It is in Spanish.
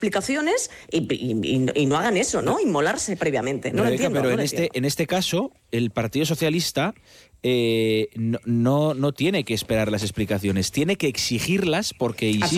explicaciones y no hagan eso, ¿no? Inmolarse previamente. No lo entiendo. Pero no en este caso, el Partido Socialista no tiene que esperar las explicaciones, tiene que exigirlas porque, insisto,